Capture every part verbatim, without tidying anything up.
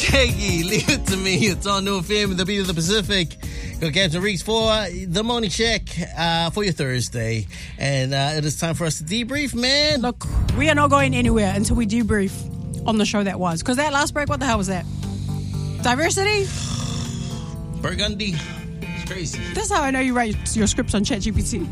Shaggy, leave it to me. It's on New F M, the beat of the Pacific. Go Captain Reeks for the morning check uh, for your Thursday. And uh, it is time for us to debrief, man. Look, we are not going anywhere until we debrief on the show that was. Because that last break, what the hell was that? Diversity? Burgundy. It's crazy. That's how I know you write your scripts on ChatGPT.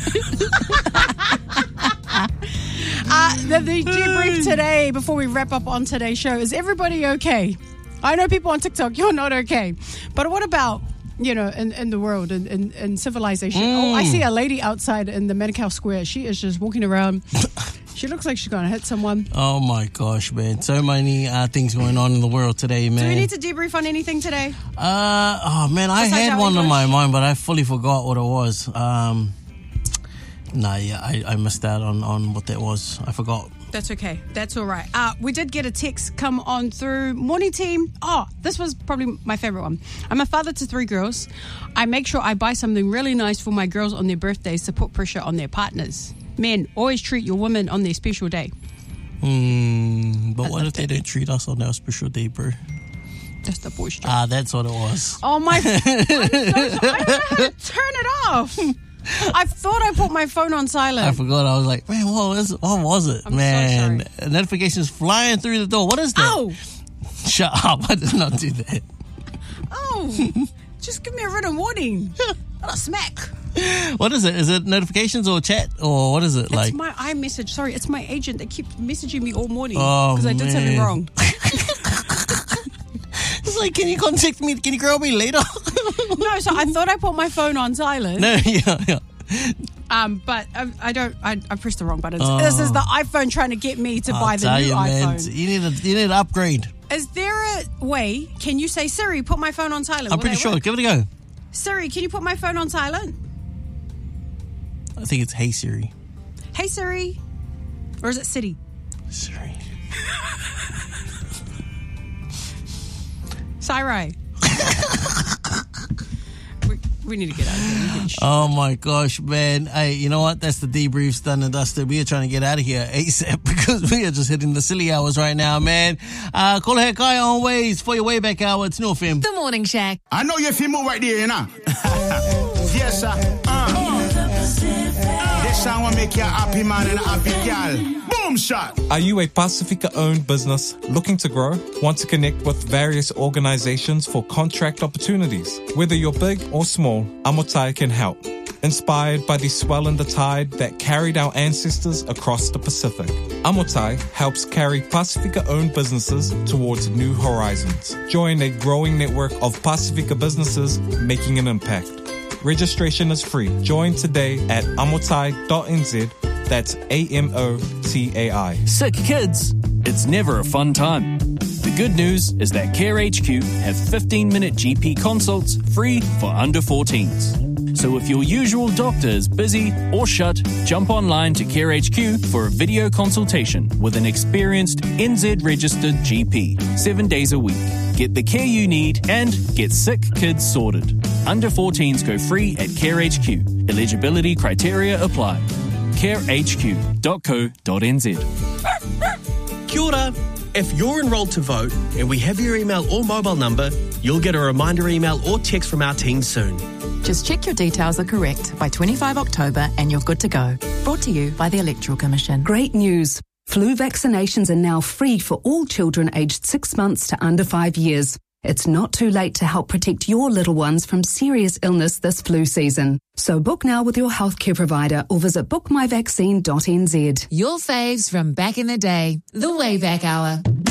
uh, the, the debrief today, before we wrap up on today's show, is everybody okay? I know people on TikTok, you're not okay. But what about, you know, in, in the world, in, in, in civilization? Mm. Oh, I see a lady outside in the Manukau Square. She is just walking around. She looks like she's going to hit someone. Oh, my gosh, man. So many uh, things going on in the world today, man. Do we need to debrief on anything today? Uh, oh, man, I Besides had one English? on my mind, but I fully forgot what it was. Um, nah, yeah, I, I missed out on, on what that was. I forgot. That's okay. That's all right. Uh, we did get a text come on through. Morning team. Oh, this was probably my favorite one. I'm a father to three girls. I make sure I buy something really nice for my girls on their birthdays to put pressure on their partners. Men, always treat your women on their special day. Mm, but I what if they that. don't treat us on our special day, bro? That's the boys' job. Ah, that's what it was. Oh, my... I'm so sorry. I don't know how to turn it off. I thought I put my phone on silent. I forgot. I was like, man, what was, what was it? I'm man, so sorry. Notifications flying through the door. What is that? Oh! Shut up. I did not do that. Oh! Just give me a written warning. Not a smack. What is it? Is it notifications or chat or what is it? It's like my iMessage. Sorry, it's my agent that keeps messaging me all morning Oh, because I did something man. wrong. It's like, can you contact me? Can you call me later? No, so I thought I put my phone on silent. No, yeah, yeah. Um, but I, I don't. I, I pressed the wrong buttons. Oh. This is the iPhone trying to get me to I'll buy the tell new you, man, iPhone. you need a you need an upgrade. Is there a way? Can you say, Siri, put my phone on silent? I'm Will pretty that sure. work? Give it a go. Siri, can you put my phone on silent? I think it's Hey Siri. Hey Siri, or is it Siri? Siri. Siri. we, we need to get out of here. We can sh- Oh my gosh, man. Hey, you know what? That's the debrief's done and dusted. We are trying to get out of here ASAP because we are just hitting the silly hours right now, man. Uh, call her Kai on ways for your way back hour. It's North Film. The Morning Shack. I know you feel more right there, you know. Yes, sir. Uh. This song will make you a happy man and a happy girl. Boom shot. Are you a Pacifica-owned business looking to grow? Want to connect with various organizations for contract opportunities? Whether you're big or small, Amotai can help. Inspired by the swell in the tide that carried our ancestors across the Pacific, Amotai helps carry Pacifica-owned businesses towards new horizons. Join a growing network of Pacifica businesses making an impact. Registration is free. Join today at amotai dot n z. That's A M O T A I. Sick kids, it's never a fun time. The good news is that Care H Q have fifteen minute G P consults free for under fourteens. So if your usual doctor is busy or shut, jump online to Care H Q for a video consultation with an experienced N Z-registered G P, seven days a week. Get the care you need and get sick kids sorted. Under fourteens go free at Care H Q. Eligibility criteria apply. care h q dot co dot n z. Kia ora. If you're enrolled to vote and we have your email or mobile number, you'll get a reminder email or text from our team soon. Just check your details are correct by twenty-fifth of October and you're good to go. Brought to you by the Electoral Commission. Great news. Flu vaccinations are now free for all children aged six months to under five years. It's not too late to help protect your little ones from serious illness this flu season. So book now with your healthcare provider or visit book my vaccine dot n z. Your faves from back in the day, the Wayback Hour.